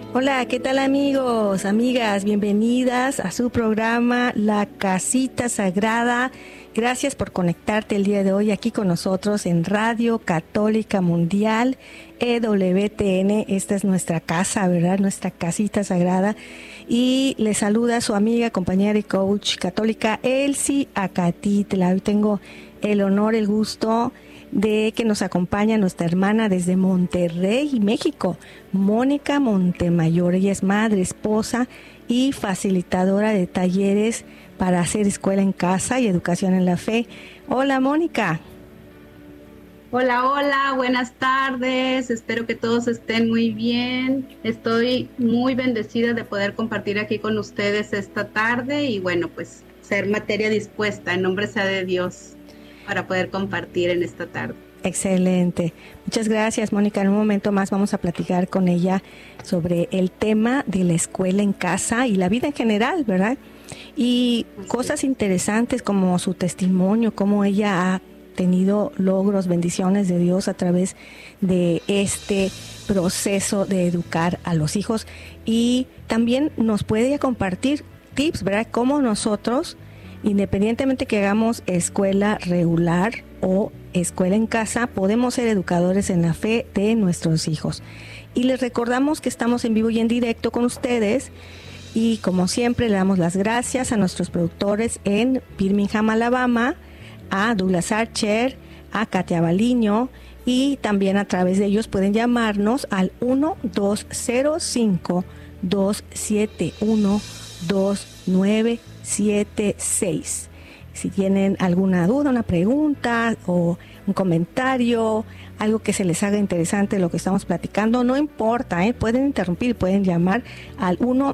Hola, ¿qué tal amigos, amigas? Bienvenidas a su programa La Casita Sagrada. Gracias por conectarte el día de hoy aquí con nosotros en Radio Católica Mundial, EWTN. Esta es nuestra casa, ¿verdad? Nuestra casita sagrada. Y les saluda su amiga, compañera y coach católica Elsie Acatitla. Hoy tengo el honor, el gusto de que nos acompaña nuestra hermana desde Monterrey, México, Mónica Montemayor. Ella es madre, esposa y facilitadora de talleres para hacer escuela en casa y educación en la fe. Hola, Mónica. Hola, hola, buenas tardes. Espero que todos estén muy bien. Estoy muy bendecida de poder compartir aquí con ustedes esta tarde y bueno, pues ser materia dispuesta, en nombre sea de Dios, para poder compartir en esta tarde. Excelente. Muchas gracias, Mónica. En un momento más vamos a platicar con ella sobre el tema de la escuela en casa y la vida en general, ¿verdad? Y cosas interesantes como su testimonio, cómo ella ha tenido logros, bendiciones de Dios a través de este proceso de educar a los hijos. Y también nos puede compartir tips, ¿verdad? Cómo nosotros, independientemente que hagamos escuela regular o escuela en casa, podemos ser educadores en la fe de nuestros hijos. Y les recordamos que estamos en vivo y en directo con ustedes. Y como siempre le damos las gracias a nuestros productores en Birmingham, Alabama, a Douglas Archer, a Katia Baliño, y también a través de ellos pueden llamarnos al 1205-271-2976. Si tienen alguna duda, una pregunta o un comentario, algo que se les haga interesante de lo que estamos platicando, no importa, pueden interrumpir, pueden llamar al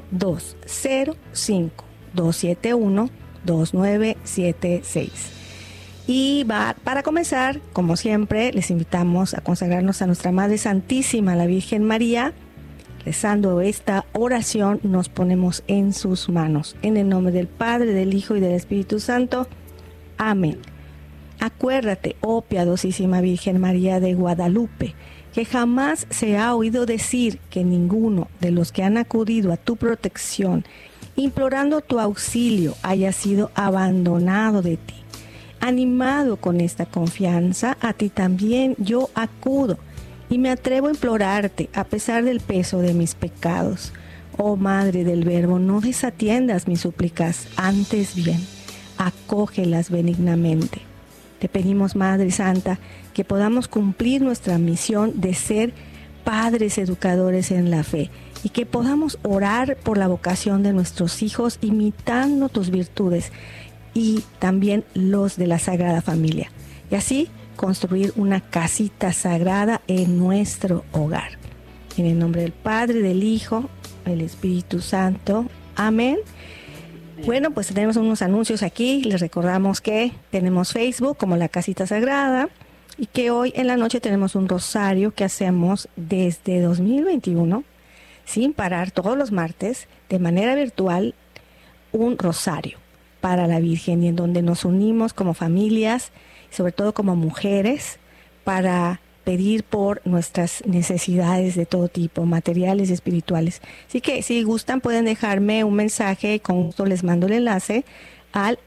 1205-271-2976. Y para comenzar, como siempre, les invitamos a consagrarnos a nuestra Madre Santísima, la Virgen María. Rezando esta oración, nos ponemos en sus manos. En el nombre del Padre, del Hijo y del Espíritu Santo. Amén. Acuérdate, oh piadosísima Virgen María de Guadalupe, que jamás se ha oído decir que ninguno de los que han acudido a tu protección, implorando tu auxilio, haya sido abandonado de ti. Animado con esta confianza, a ti también yo acudo y me atrevo a implorarte a pesar del peso de mis pecados. Oh Madre del Verbo, no desatiendas mis súplicas, antes bien, acógelas benignamente. Te pedimos, Madre Santa, que podamos cumplir nuestra misión de ser padres educadores en la fe y que podamos orar por la vocación de nuestros hijos imitando tus virtudes y también los de la Sagrada Familia. Y así construir una casita sagrada en nuestro hogar. En el nombre del Padre, del Hijo, del Espíritu Santo. Amén. Bueno, pues tenemos unos anuncios aquí. Les recordamos que tenemos Facebook como La Casita Sagrada y que hoy en la noche tenemos un rosario que hacemos desde 2021 sin parar todos los martes de manera virtual, un rosario para la Virgen y en donde nos unimos como familias, sobre todo como mujeres, para pedir por nuestras necesidades de todo tipo, materiales y espirituales. Así que si gustan pueden dejarme un mensaje y con gusto les mando el enlace al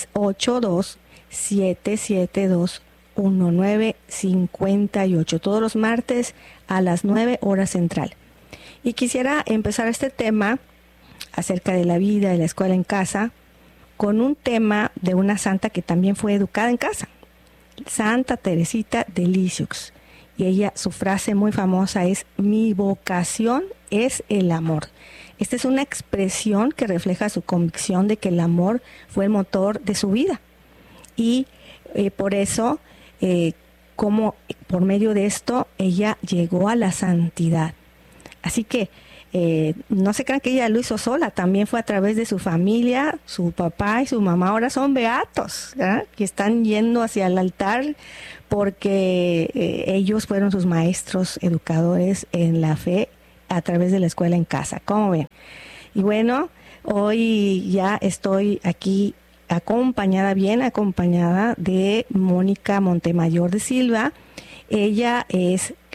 682-772-1958, todos los martes a las 9 horas central. Y quisiera empezar este tema acerca de la vida de la escuela en casa con un tema de una santa que también fue educada en casa, Santa Teresita de Lisieux. Y ella, su frase muy famosa es: mi vocación es el amor. Esta es una expresión que refleja su convicción de que el amor fue el motor de su vida. Y por eso, como por medio de esto, ella llegó a la santidad. Así que no se crean que ella lo hizo sola, también fue a través de su familia, su papá y su mamá ahora son beatos, ¿verdad? Que están yendo hacia el altar porque ellos fueron sus maestros educadores en la fe a través de la escuela en casa. ¿Cómo ven? Y bueno, hoy ya estoy aquí bien acompañada de Mónica Montemayor de Silva. Ella es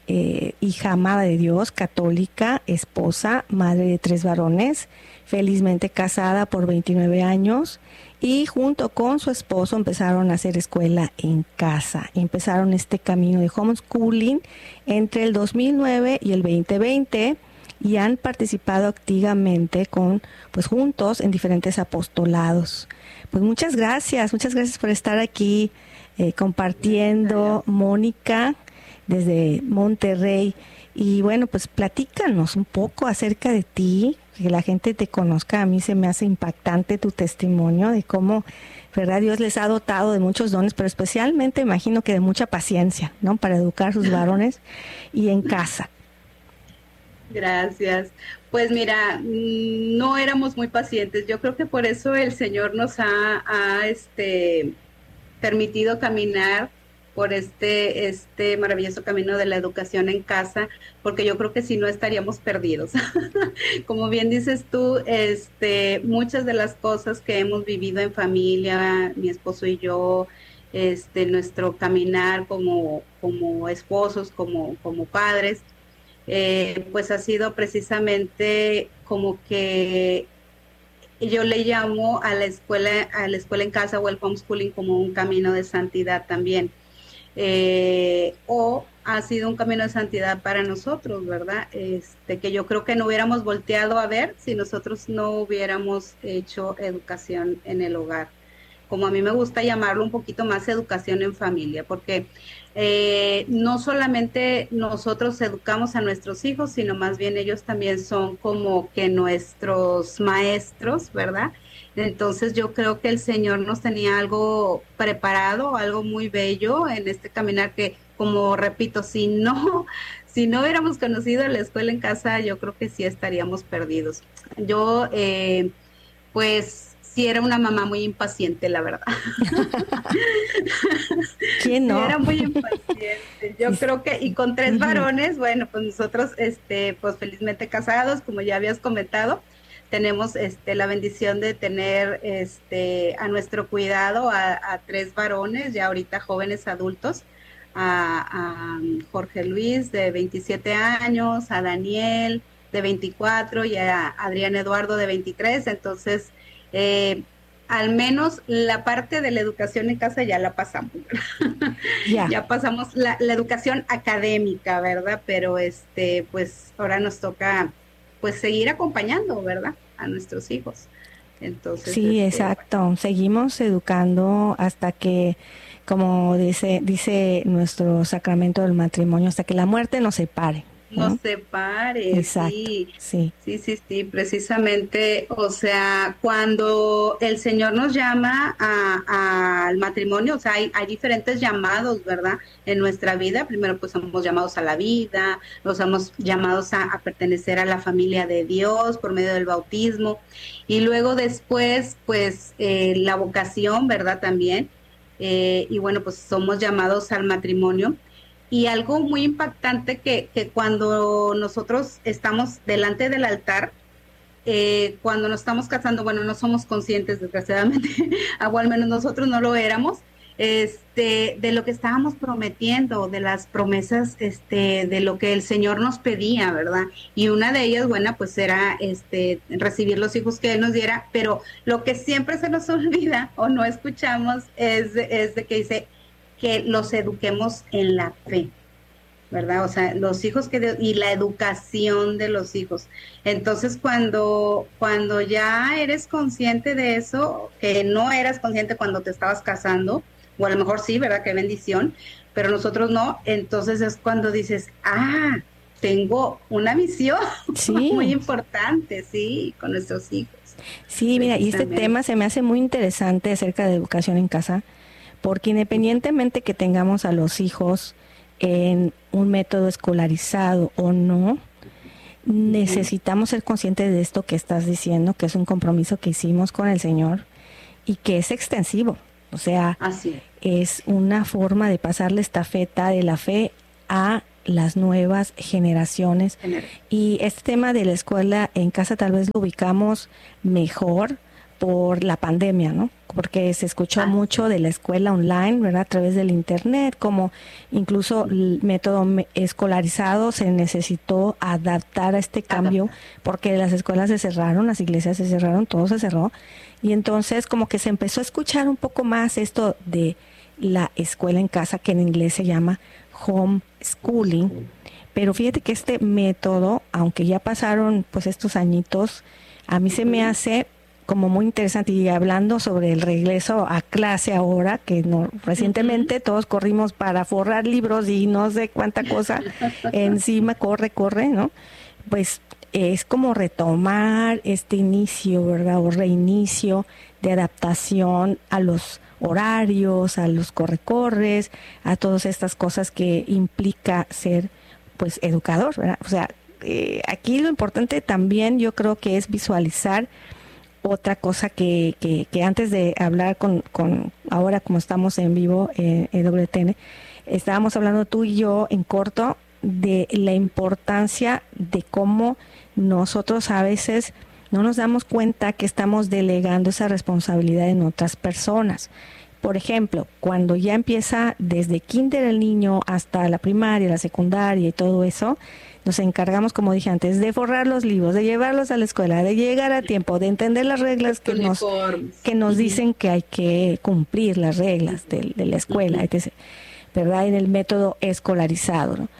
hija amada de Dios, católica, esposa, madre de 3 varones, felizmente casada por 29 años, y junto con su esposo empezaron a hacer escuela en casa. Empezaron este camino de homeschooling entre el 2009 y el 2020 y han participado activamente pues juntos en diferentes apostolados. Pues muchas gracias por estar aquí compartiendo, Mónica, desde Monterrey. Y bueno, pues platícanos un poco acerca de ti, que la gente te conozca. A mí se me hace impactante tu testimonio de cómo, ¿verdad?, Dios les ha dotado de muchos dones, pero especialmente imagino que de mucha paciencia, ¿no?, para educar a sus varones y en casa. Gracias. Pues mira, no éramos muy pacientes. Yo creo que por eso el Señor nos ha permitido caminar por este maravilloso camino de la educación en casa, porque yo creo que si no estaríamos perdidos. Como bien dices tú, muchas de las cosas que hemos vivido en familia, mi esposo y yo, nuestro caminar como esposos, como padres, pues ha sido precisamente como que yo le llamo a la escuela en casa o el homeschooling como un camino de santidad también. O ha sido un camino de santidad para nosotros, ¿verdad? Que yo creo que no hubiéramos volteado a ver si nosotros no hubiéramos hecho educación en el hogar. Como a mí me gusta llamarlo un poquito más educación en familia, porque no solamente nosotros educamos a nuestros hijos, sino más bien ellos también son como que nuestros maestros, ¿verdad? Entonces yo creo que el Señor nos tenía algo preparado, algo muy bello en este caminar que, como repito, si no hubiéramos conocido la escuela en casa, yo creo que sí estaríamos perdidos. Yo, pues, sí era una mamá muy impaciente, la verdad. ¿Quién no? Sí, era muy impaciente. Yo creo que, y con 3 varones, bueno, pues nosotros, pues felizmente casados, como ya habías comentado, tenemos la bendición de tener a nuestro cuidado a 3 varones, ya ahorita jóvenes adultos, a Jorge Luis de 27 años, a Daniel de 24 y a Adrián Eduardo de 23. Entonces, al menos la parte de la educación en casa ya la pasamos, ya pasamos la educación académica, ¿verdad? Pero pues ahora nos toca pues seguir acompañando, ¿verdad?, a nuestros hijos. Entonces, sí, exacto. Seguimos educando hasta que, como dice nuestro sacramento del matrimonio, hasta que la muerte nos separe. Nos separe. Exacto, sí, precisamente. O sea, cuando el Señor nos llama al matrimonio, o sea, hay diferentes llamados, ¿verdad?, en nuestra vida. Primero, pues somos llamados a la vida, nos somos llamados a pertenecer a la familia de Dios por medio del bautismo, y luego después, pues, la vocación, ¿verdad?, también. Y bueno, pues somos llamados al matrimonio. Y algo muy impactante que cuando nosotros estamos delante del altar, cuando nos estamos casando, bueno, no somos conscientes, desgraciadamente, o al menos nosotros no lo éramos, de lo que estábamos prometiendo, de las promesas, de lo que el Señor nos pedía, ¿verdad? Y una de ellas, bueno, pues era recibir los hijos que Él nos diera, pero lo que siempre se nos olvida o no escuchamos es de que dice que los eduquemos en la fe, ¿verdad? O sea, los hijos y la educación de los hijos. Entonces, cuando ya eres consciente de eso, que no eras consciente cuando te estabas casando, o a lo mejor sí, ¿verdad?, qué bendición, pero nosotros no, entonces es cuando dices, tengo una misión muy importante, sí, con nuestros hijos. Sí, mira, y este tema se me hace muy interesante acerca de educación en casa, porque independientemente que tengamos a los hijos en un método escolarizado o no, necesitamos ser conscientes de esto que estás diciendo, que es un compromiso que hicimos con el Señor y que es extensivo. O sea, es una forma de pasar la estafeta de la fe a las nuevas generaciones. Y este tema de la escuela en casa tal vez lo ubicamos mejor por la pandemia, ¿no? Porque se escuchó mucho de la escuela online, ¿verdad? A través del internet, como incluso el método escolarizado se necesitó adaptar a este cambio, porque las escuelas se cerraron, las iglesias se cerraron, todo se cerró, y entonces como que se empezó a escuchar un poco más esto de la escuela en casa, que en inglés se llama homeschooling. Pero fíjate que este método, aunque ya pasaron pues estos añitos, a mí se me hace como muy interesante. Y hablando sobre el regreso a clase ahora, que no, recientemente todos corrimos para forrar libros y no sé cuánta cosa encima, corre, ¿no? Pues es como retomar este inicio, ¿verdad? O reinicio de adaptación a los horarios, a los corre-corres, a todas estas cosas que implica ser pues educador, ¿verdad? O sea, aquí lo importante también yo creo que es visualizar otra cosa que antes de hablar con ahora como estamos en vivo en WTN, estábamos hablando tú y yo en corto de la importancia de cómo nosotros a veces no nos damos cuenta que estamos delegando esa responsabilidad en otras personas. Por ejemplo, cuando ya empieza desde kinder el niño hasta la primaria, la secundaria y todo eso, nos encargamos, como dije antes, de forrar los libros, de llevarlos a la escuela, de llegar a tiempo, de entender las reglas que nos dicen que hay que cumplir, las reglas de la escuela, etc., ¿verdad? En el método escolarizado, ¿no?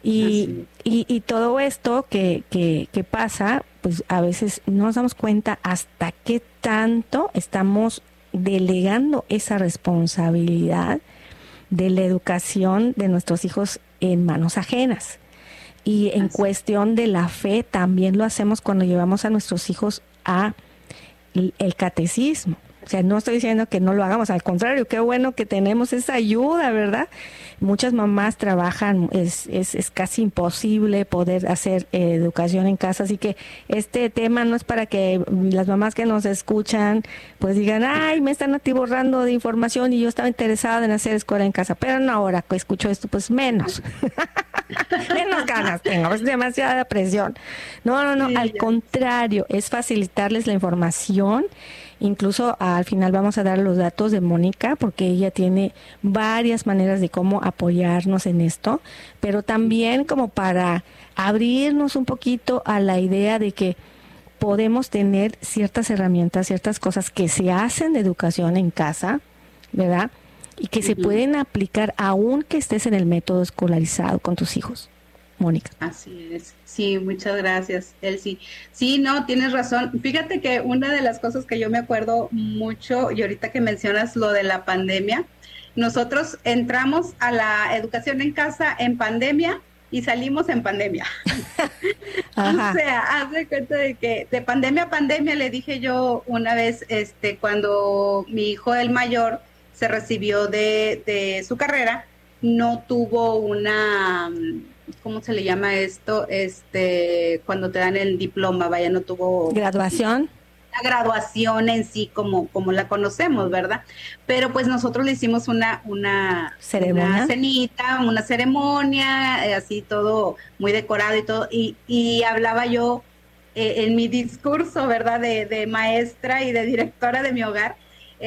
Y todo esto que pasa, pues a veces no nos damos cuenta hasta qué tanto estamos delegando esa responsabilidad de la educación de nuestros hijos en manos ajenas. Y en cuestión de la fe también lo hacemos cuando llevamos a nuestros hijos a el catecismo. O sea, no estoy diciendo que no lo hagamos, al contrario, qué bueno que tenemos esa ayuda, ¿verdad? Muchas mamás trabajan, es casi imposible poder hacer educación en casa, así que este tema no es para que las mamás que nos escuchan pues digan, ay, me están atiborrando de información y yo estaba interesada en hacer escuela en casa, pero no, ahora que escucho esto, pues menos. Menos ganas tengo, es demasiada presión. No, al contrario, es facilitarles la información. Incluso al final vamos a dar los datos de Mónica, porque ella tiene varias maneras de cómo apoyarnos en esto, pero también como para abrirnos un poquito a la idea de que podemos tener ciertas herramientas, ciertas cosas que se hacen de educación en casa, ¿verdad? Y que se pueden aplicar aún que estés en el método escolarizado con tus hijos. Mónica. Así es. Sí, muchas gracias, Elsie. Sí, no, tienes razón. Fíjate que una de las cosas que yo me acuerdo mucho, y ahorita que mencionas lo de la pandemia, nosotros entramos a la educación en casa en pandemia y salimos en pandemia. O sea, haz de cuenta de que de pandemia a pandemia, le dije yo una vez, cuando mi hijo el mayor se recibió de su carrera, no tuvo una, ¿cómo se le llama esto? Cuando te dan el diploma, vaya, no tuvo graduación. La graduación en sí como la conocemos, ¿verdad? Pero pues nosotros le hicimos una ceremonia, una cenita, una ceremonia, así todo muy decorado y todo, y hablaba yo en mi discurso, ¿verdad? De maestra y de directora de mi hogar,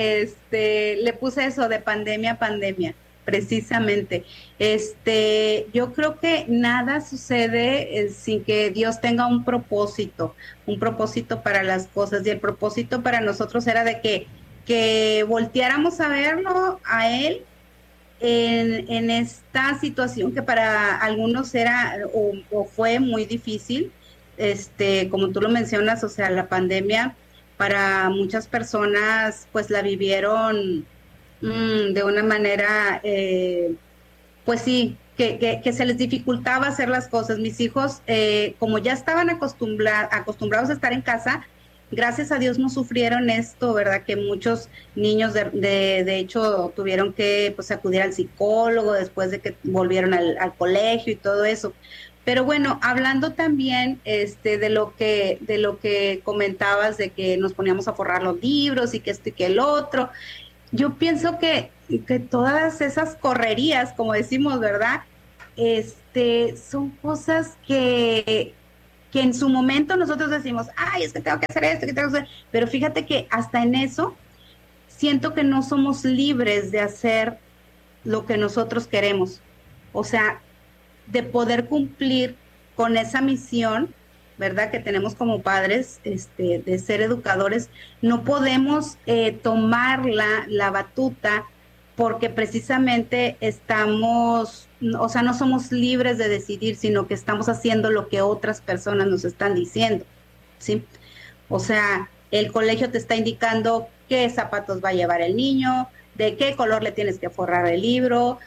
le puse eso de pandemia a pandemia. Precisamente, yo creo que nada sucede sin que Dios tenga un propósito para las cosas, y el propósito para nosotros era de que volteáramos a verlo a Él en esta situación que para algunos era o fue muy difícil, como tú lo mencionas, o sea, la pandemia para muchas personas pues la vivieron de una manera, pues sí, que se les dificultaba hacer las cosas. Mis hijos, como ya estaban acostumbrados a estar en casa, gracias a Dios no sufrieron esto, ¿verdad? Que muchos niños de hecho tuvieron que pues acudir al psicólogo después de que volvieron al colegio y todo eso. Pero bueno, hablando también de lo que comentabas, de que nos poníamos a forrar los libros y que esto y que el otro, yo pienso que todas esas correrías, como decimos, ¿verdad? Son cosas que que en su momento nosotros decimos, ay, es que tengo que hacer esto, que tengo que hacer, pero fíjate que hasta en eso siento que no somos libres de hacer lo que nosotros queremos, o sea, de poder cumplir con esa misión, ¿verdad? Que tenemos como padres, de ser educadores, no podemos tomar la batuta porque precisamente estamos, o sea, no somos libres de decidir, sino que estamos haciendo lo que otras personas nos están diciendo, ¿sí? O sea, el colegio te está indicando qué zapatos va a llevar el niño, de qué color le tienes que forrar el libro,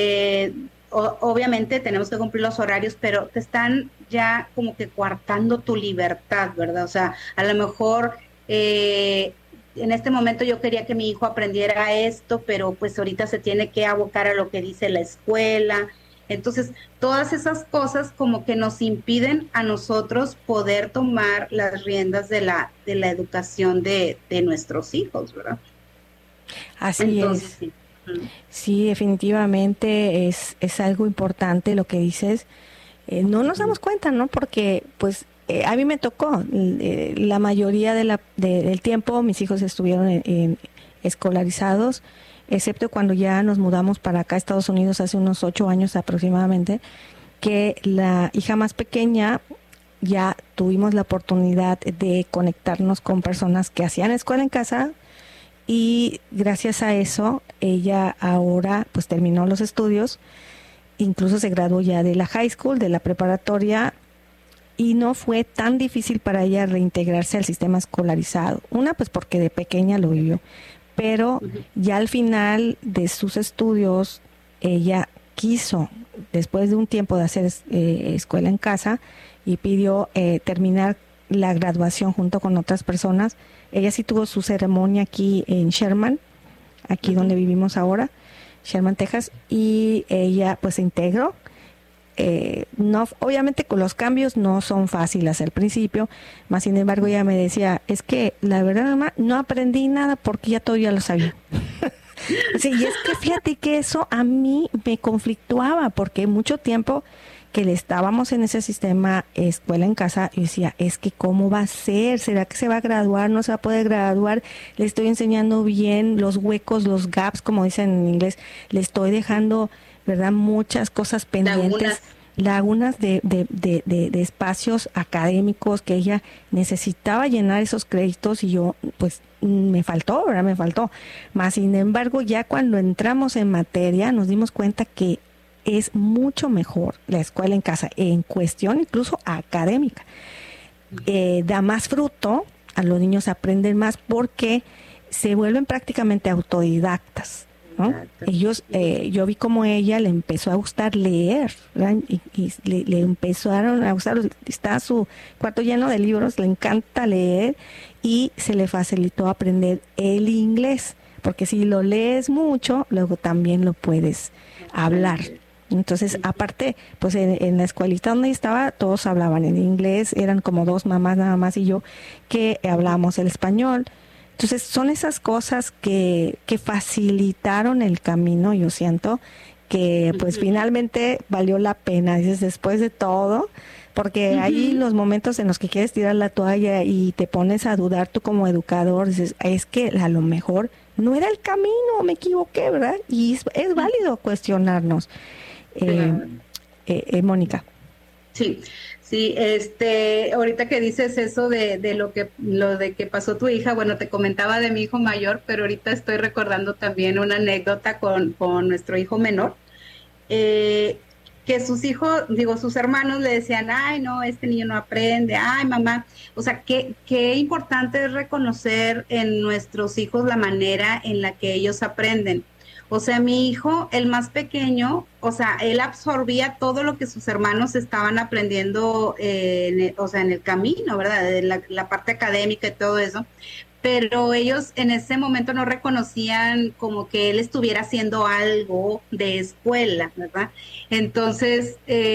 obviamente tenemos que cumplir los horarios, pero te están ya como que coartando tu libertad, ¿verdad? O sea, a lo mejor en este momento yo quería que mi hijo aprendiera esto, pero pues ahorita se tiene que abocar a lo que dice la escuela. Entonces, todas esas cosas como que nos impiden a nosotros poder tomar las riendas de la educación de nuestros hijos, ¿verdad? Así Entonces, es. sí. Sí, definitivamente es algo importante lo que dices. No nos damos cuenta, ¿no? Porque, pues, a mí me tocó. La mayoría del tiempo mis hijos estuvieron escolarizados, excepto cuando ya nos mudamos para acá a Estados Unidos hace unos 8 años aproximadamente, que la hija más pequeña ya tuvimos la oportunidad de conectarnos con personas que hacían escuela en casa. Y gracias a eso, ella ahora pues terminó los estudios, incluso se graduó ya de la high school, de la preparatoria, y no fue tan difícil para ella reintegrarse al sistema escolarizado. Una, pues porque de pequeña lo vivió, pero ya al final de sus estudios, ella quiso, después de un tiempo de hacer escuela en casa, y pidió terminar la graduación junto con otras personas. Ella sí tuvo su ceremonia aquí en Sherman, aquí donde vivimos ahora, Sherman, Texas, y ella pues se integró. No, obviamente con los cambios no son fáciles al principio, más sin embargo ella me decía, es que la verdad mamá, no aprendí nada porque ya todo ya lo sabía. Sí, y es que fíjate que eso a mí me conflictuaba porque mucho tiempo que le estábamos en ese sistema escuela en casa, yo decía, es que ¿cómo va a ser? ¿Será que se va a graduar? ¿No se va a poder graduar? Le estoy enseñando bien los huecos, los gaps, como dicen en inglés, le estoy dejando, ¿verdad? Muchas cosas pendientes, lagunas de espacios académicos que ella necesitaba llenar esos créditos y yo, pues, me faltó, ¿verdad? Me faltó. Más sin embargo, ya cuando entramos en materia, nos dimos cuenta que es mucho mejor la escuela en casa, en cuestión incluso académica. Da más fruto, a los niños aprenden más porque se vuelven prácticamente autodidactas, ¿no? Ellos, yo vi como ella le empezó a gustar leer, ¿verdad? Y le empezaron a gustar, está su cuarto lleno de libros, le encanta leer y se le facilitó aprender el inglés, porque si lo lees mucho, luego también lo puedes hablar. Entonces, aparte, pues en la escuelita donde estaba, todos hablaban en inglés, eran como 2 mamás nada más y yo que hablábamos el español. Entonces, son esas cosas que facilitaron el camino, yo siento, que pues finalmente valió la pena, dices, después de todo, porque hay los momentos en los que quieres tirar la toalla y te pones a dudar tú como educador, dices, es que a lo mejor no era el camino, me equivoqué, ¿verdad? Y es válido cuestionarnos. Mónica. Sí, sí, ahorita que dices eso de lo de que pasó tu hija, bueno, te comentaba de mi hijo mayor, pero ahorita estoy recordando también una anécdota con nuestro hijo menor, que sus hijos, digo, sus hermanos le decían, ay, no, este niño no aprende, ay, mamá, o sea, qué importante es reconocer en nuestros hijos la manera en la que ellos aprenden. O sea, mi hijo, el más pequeño, o sea, él absorbía todo lo que sus hermanos estaban aprendiendo, o sea, en el camino, ¿verdad? De la parte académica y todo eso. Pero ellos en ese momento no reconocían como que él estuviera haciendo algo de escuela, ¿verdad? Entonces,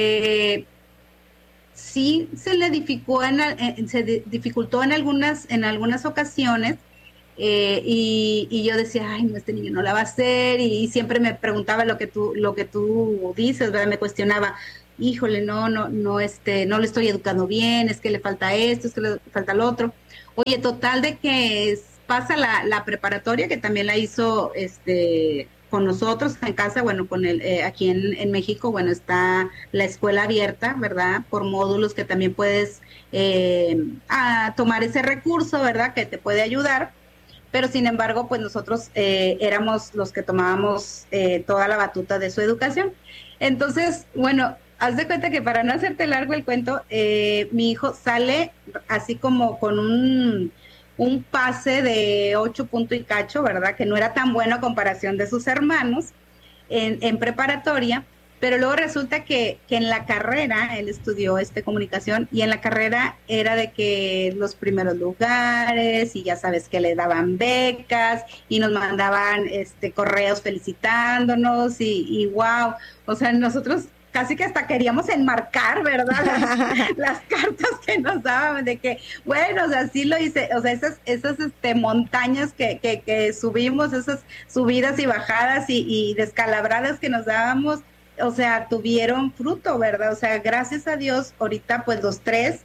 sí se le dificultó en algunas ocasiones. Y yo decía, ay, no, este niño no la va a hacer, y siempre me preguntaba lo que tú dices, ¿verdad? Me cuestionaba, híjole, no le estoy educando bien, es que le falta esto, es que le falta lo otro. Oye, total de que pasa la preparatoria, que también la hizo con nosotros en casa, bueno, aquí en México, bueno, está la escuela abierta, ¿verdad? Por módulos que también puedes tomar ese recurso, ¿verdad? Que te puede ayudar, pero sin embargo, pues nosotros éramos los que tomábamos toda la batuta de su educación. Entonces, bueno, haz de cuenta que para no hacerte largo el cuento, mi hijo sale así como con un pase de 8 puntos y cacho, ¿verdad? Que no era tan bueno a comparación de sus hermanos en preparatoria, pero luego resulta que en la carrera, él estudió comunicación, y en la carrera era de que los primeros lugares, y ya sabes que le daban becas, y nos mandaban correos felicitándonos, y wow, o sea, nosotros casi que hasta queríamos enmarcar, ¿verdad? Las cartas que nos daban, de que, bueno, o sea, sí lo hice, o sea, esas montañas que subimos, esas subidas y bajadas y descalabradas que nos dábamos, o sea, tuvieron fruto, ¿verdad? O sea, gracias a Dios, ahorita pues los tres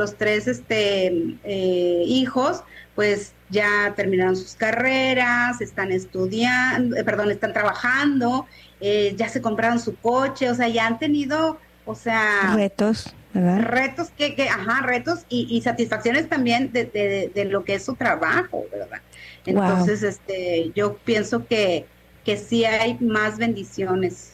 hijos, pues ya terminaron sus carreras, están estudiando, están trabajando, ya se compraron su coche, o sea, ya han tenido, o sea, retos, ¿verdad? Retos retos y satisfacciones también de lo que es su trabajo, ¿verdad? Entonces, wow. Yo pienso que sí hay más bendiciones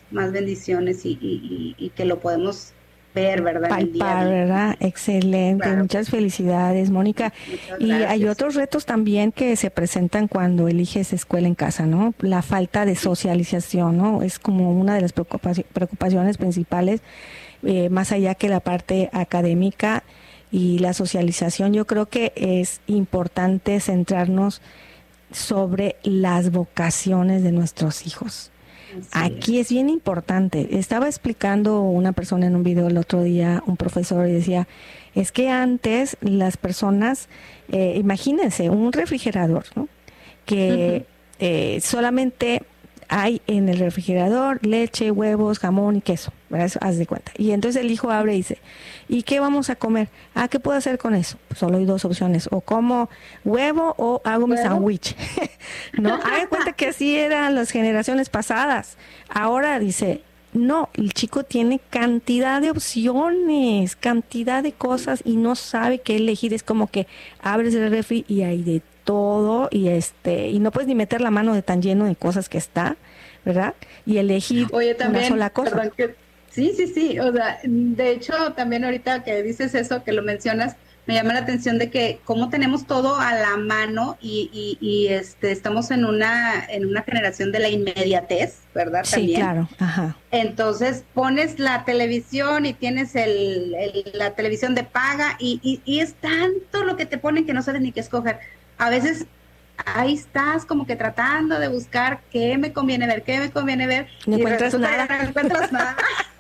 y que lo podemos ver, ¿verdad? Palpar, en el día a día. ¿verdad? Excelente, claro. Muchas felicidades, Mónica. Y hay otros retos también que se presentan cuando eliges escuela en casa, ¿no? La falta de socialización, ¿no? Es como una de las preocupaciones principales, más allá que la parte académica y la socialización. Yo creo que es importante centrarnos sobre las vocaciones de nuestros hijos. Aquí es bien importante. Estaba explicando una persona en un video el otro día, un profesor, y decía, es que antes las personas, imagínense, un refrigerador, ¿no? Que solamente hay en el refrigerador leche, huevos, jamón y queso, ¿verdad? Eso, haz de cuenta. Y entonces el hijo abre y dice, ¿y qué vamos a comer? ¿Qué puedo hacer con eso? Pues solo hay dos opciones, o como huevo o hago mi sándwich, ¿no? Haz de cuenta que así eran las generaciones pasadas. Ahora dice, no, el chico tiene cantidad de opciones, cantidad de cosas y no sabe qué elegir. Es como que abres el refri y hay de todo y y no puedes ni meter la mano de tan lleno de cosas que está, ¿verdad? Y elegir una sola cosa. Perdón, sí, o sea, de hecho también ahorita que dices eso, que lo mencionas, me llama la atención de que cómo tenemos todo a la mano y estamos en una generación de la inmediatez, ¿verdad? Sí, también. Claro, ajá. Entonces pones la televisión y tienes la televisión de paga y es tanto lo que te ponen que no sabes ni qué escoger. A veces ahí estás como que tratando de buscar qué me conviene ver, no encuentras nada. No encuentras nada.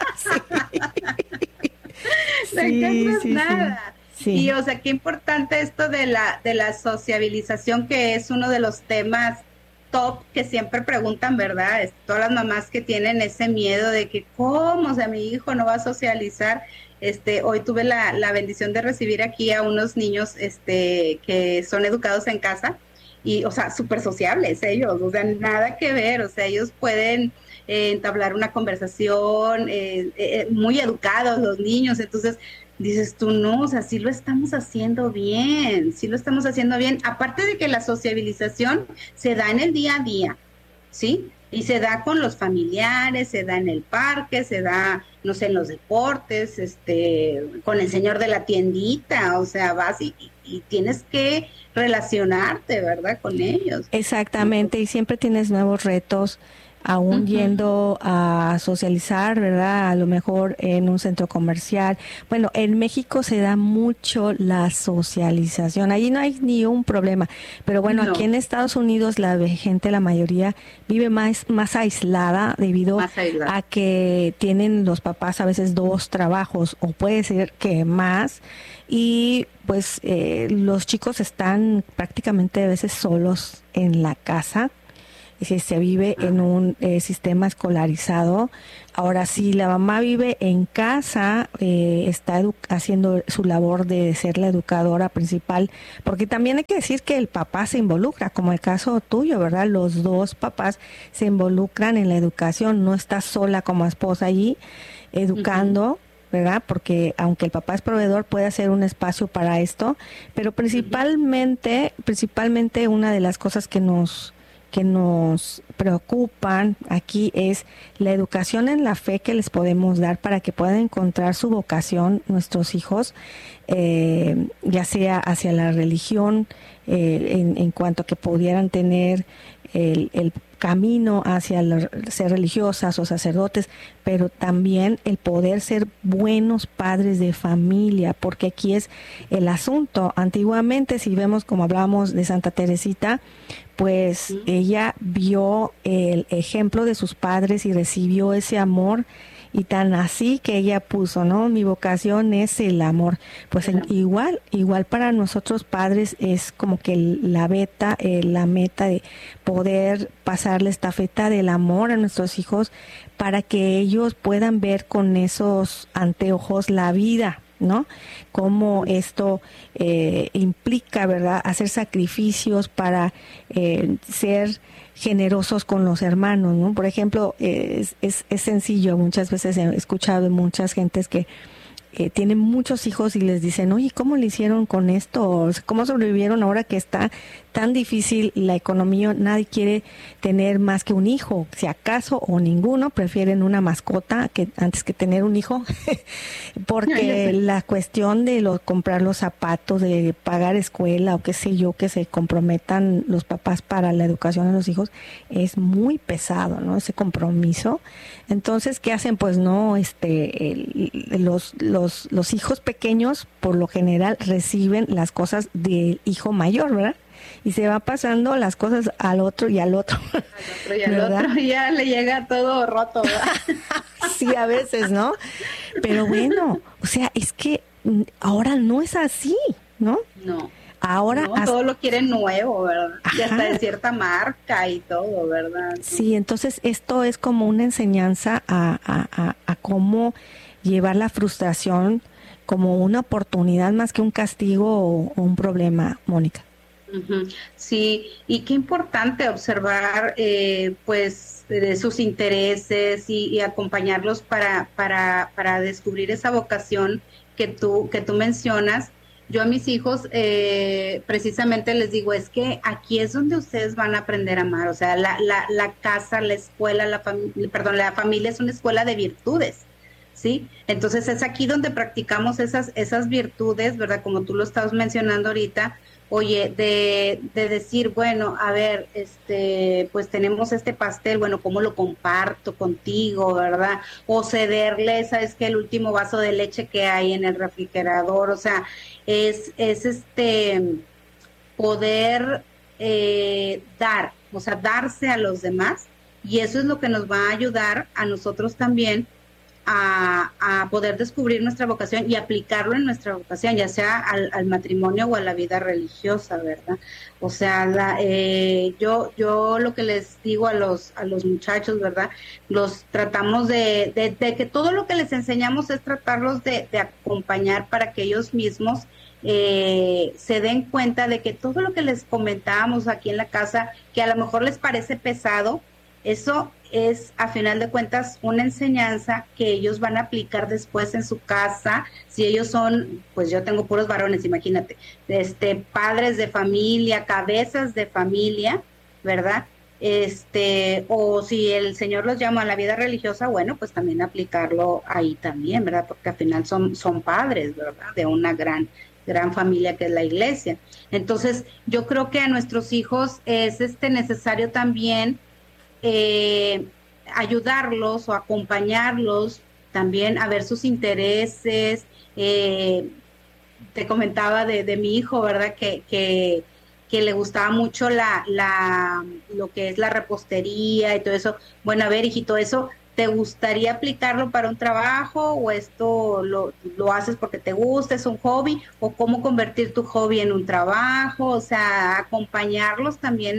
No encuentras nada. Sí. Y o sea, qué importante esto de la sociabilización, que es uno de los temas top que siempre preguntan, ¿verdad? Todas las mamás que tienen ese miedo de que cómo, o sea, mi hijo no va a socializar. Hoy tuve la bendición de recibir aquí a unos niños que son educados en casa y, o sea, súper sociables ellos, o sea, nada que ver, o sea, ellos pueden entablar una conversación, muy educados los niños. Entonces dices tú, no, o sea, sí lo estamos haciendo bien, aparte de que la sociabilización se da en el día a día, ¿sí? Y se da con los familiares, se da en el parque, se da, no sé, en los deportes, con el señor de la tiendita, o sea, vas y tienes que relacionarte, ¿verdad?, con ellos. Exactamente, y siempre tienes nuevos retos, aún yendo a socializar, ¿verdad? A lo mejor en un centro comercial. Bueno, en México se da mucho la socialización, ahí no hay ni un problema, pero bueno, aquí en Estados Unidos la gente, la mayoría, vive más aislada debido a que tienen los papás a veces 2 trabajos, o puede ser que más, y pues los chicos están prácticamente a veces solos en la casa. si se vive en un sistema escolarizado. Ahora, si la mamá vive en casa, está haciendo su labor de ser la educadora principal, porque también hay que decir que el papá se involucra, como el caso tuyo, ¿verdad? Los dos papás se involucran en la educación, no estás sola como esposa allí educando, ¿verdad? Porque aunque el papá es proveedor, puede hacer un espacio para esto, pero principalmente una de las cosas que nos preocupan aquí es la educación en la fe que les podemos dar para que puedan encontrar su vocación nuestros hijos, ya sea hacia la religión, en cuanto a que pudieran tener el camino hacia ser religiosas o sacerdotes, pero también el poder ser buenos padres de familia, porque aquí es el asunto. Antiguamente, si vemos como hablábamos de Santa Teresita, pues ella vio el ejemplo de sus padres y recibió ese amor, y tan así que ella puso, ¿no? Mi vocación es el amor. Pues igual para nosotros padres es como que la meta de poder pasar la estafeta del amor a nuestros hijos para que ellos puedan ver con esos anteojos la vida, ¿no? Cómo esto implica, ¿verdad? Hacer sacrificios para ser generosos con los hermanos, ¿no? Por ejemplo, es sencillo. Muchas veces he escuchado de muchas gentes que tienen muchos hijos y les dicen, oye, ¿cómo le hicieron con esto? ¿Cómo sobrevivieron ahora que está tan difícil la economía? Nadie quiere tener más que un hijo, si acaso, o ninguno, prefieren una mascota antes que tener un hijo, porque la cuestión de comprar los zapatos, de pagar escuela o qué sé yo, que se comprometan los papás para la educación de los hijos, es muy pesado, ¿no? Ese compromiso. Entonces, ¿qué hacen? Pues no, los hijos pequeños por lo general reciben las cosas del hijo mayor, ¿verdad? Y se va pasando las cosas al otro y al otro. Al otro, y ya le llega todo roto, ¿verdad? Sí, a veces, ¿no? Pero bueno, o sea, es que ahora no es así, ¿no? No. Ahora todo lo quieren nuevo, ¿verdad? Ajá. Y hasta de cierta marca y todo, ¿verdad? Sí, entonces esto es como una enseñanza a cómo llevar la frustración como una oportunidad más que un castigo o un problema, Mónica. Sí, y qué importante observar pues de sus intereses y acompañarlos para descubrir esa vocación que tú mencionas. Yo a mis hijos precisamente les digo, es que aquí es donde ustedes van a aprender a amar, o sea, la casa, la escuela, la familia es una escuela de virtudes, ¿sí? Entonces es aquí donde practicamos esas virtudes, ¿verdad? Como tú lo estabas mencionando ahorita. Oye, de decir, bueno, a ver, pues tenemos este pastel, bueno, ¿cómo lo comparto contigo, verdad? O cederle, ¿sabes qué? El último vaso de leche que hay en el refrigerador, o sea, es poder dar, o sea, darse a los demás, y eso es lo que nos va a ayudar a nosotros también a poder descubrir nuestra vocación y aplicarlo en nuestra vocación, ya sea al matrimonio o a la vida religiosa, ¿verdad? O sea, yo lo que les digo a los muchachos, ¿verdad? Los tratamos de que todo lo que les enseñamos es tratarlos de acompañar para que ellos mismos se den cuenta de que todo lo que les comentábamos aquí en la casa, que a lo mejor les parece pesado, eso es, a final de cuentas, una enseñanza que ellos van a aplicar después en su casa. Si ellos son, pues yo tengo puros varones, imagínate, padres de familia, cabezas de familia, ¿verdad? O si el Señor los llama a la vida religiosa, bueno, pues también aplicarlo ahí también, ¿verdad? Porque al final son padres, ¿verdad? De una gran familia que es la iglesia. Entonces, yo creo que a nuestros hijos es necesario también ayudarlos o acompañarlos también a ver sus intereses. Te comentaba de mi hijo, ¿verdad? Que le gustaba mucho lo que es la repostería y todo eso. Bueno, a ver, hijito, eso ¿te gustaría aplicarlo para un trabajo o esto lo haces porque te gusta, es un hobby? ¿O cómo convertir tu hobby en un trabajo? O sea, acompañarlos también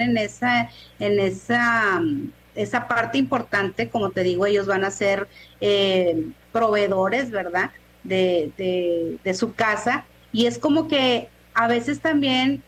esa parte importante. Como te digo, ellos van a ser proveedores, ¿verdad? De su casa. Y es como que a veces también